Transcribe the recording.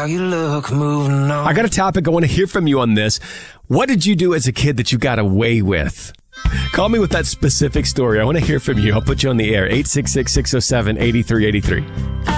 you look, moving on. I got a topic. I want to hear from you on this. What did you do as a kid that you got away with? Call me with that specific story. I want to hear from you. I'll put you on the air. 866-607-8383.